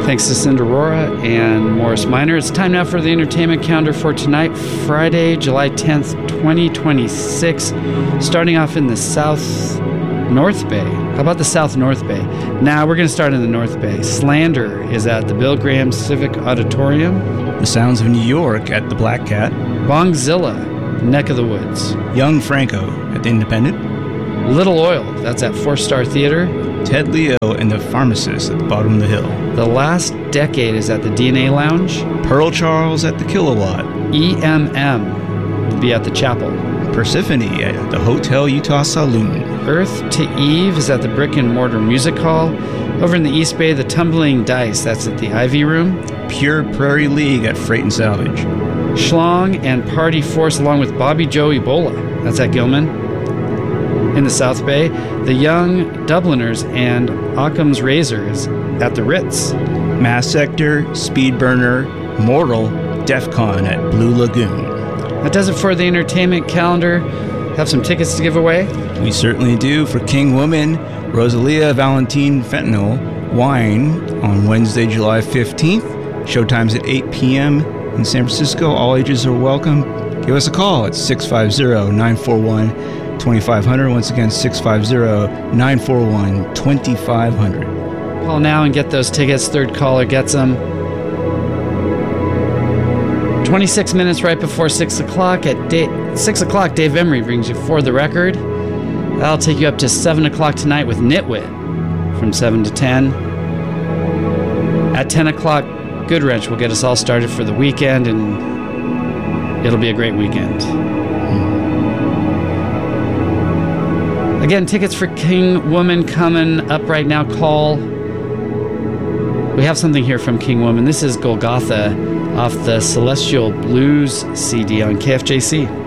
Thanks to Cinderora and Morris Minor. It's time now for the entertainment calendar for tonight, Friday, July 10th, 2026. Starting off in the South North Bay. How about the South North Bay? Now we're going to start in the North Bay. Slander is at the Bill Graham Civic Auditorium. The Sounds of New York at the Black Cat. Bongzilla, Neck of the Woods. Young Franco at the Independent. Little Oil, that's at Four Star Theater. Ted Leo and the Pharmacist at the Bottom of the Hill. The Last Decade is at the DNA Lounge. Pearl Charles at the Kilowatt. EMM will be at the Chapel. Persephone at the Hotel Utah Saloon. Earth to Eve is at the Brick and Mortar Music Hall. Over in the East Bay, the Tumbling Dice, that's at the Ivy Room. Pure Prairie League at Freight and Salvage. Schlong and Party Force along with Bobby Joe Ebola, that's at Gilman. In the South Bay, the Young Dubliners and Occam's Razors at the Ritz. Mass Sector, Speedburner, Mortal, DEF CON at Blue Lagoon. That does it for the entertainment calendar. Have some tickets to give away? We certainly do. For King Woman, Rosalia Valentine Fentanyl, Wine on Wednesday, July 15th. Showtimes at 8 p.m. in San Francisco. All ages are welcome. Give us a call at 650-941-2500. Once again, 650-941-2500. Call now and get those tickets. Third caller gets them. 26 minutes right before 6 o'clock. At 6 o'clock, Dave Emery brings you For the Record. That'll take you up to 7 o'clock tonight with Nitwit from 7 to 10. At 10 o'clock, Goodwrench will get us all started for the weekend, and it'll be a great weekend. Again, tickets for King Woman coming up right now. Call. We have something here from King Woman. This is Golgotha off the Celestial Blues CD on KFJC.